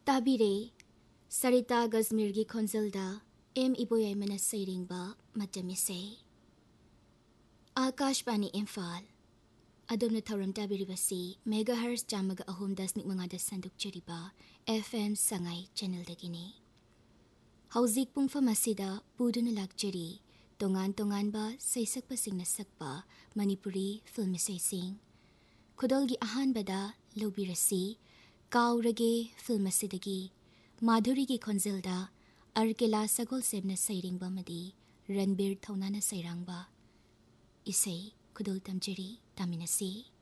ताबिरे सरिता गजमीर की खोंजलदा M इबोयामन सैरिंगबा मतमिसे Akashvani Imphal अदोमना थौरम ताबिरिबसी megahertz 103.5 संदुकचरिबा FM Sangai channel दगिनी हौजिक पुंगफम असिदा पुदुना लाक्चरी तोंगान तोंगानबा सैसकपसिंगना सकपा Manipuri film इसैसिंग खुदलगी अहानबदा लौबिरसी काउरगे film असिदगी माधुरी की खोंजलदा अर्केला सगोल सेमना सैरिंगबा मदी रणबीर थौनाना सैरांगबा इसै खुदल तमजरी तामिनसी।